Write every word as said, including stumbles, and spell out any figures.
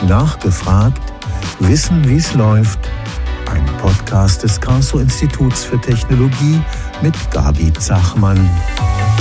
Nachgefragt, Wissen, wie es läuft. Ein Podcast des Karlsruher Instituts für Technologie mit Gabi Zachmann.